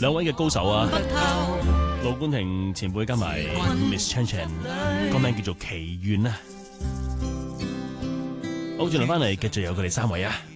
兩位嘅高手啊，盧冠廷前輩加埋 Miss Chan Chan， 個名叫做祈願啊。好，轉嚟翻嚟，繼續有佢哋三位啊。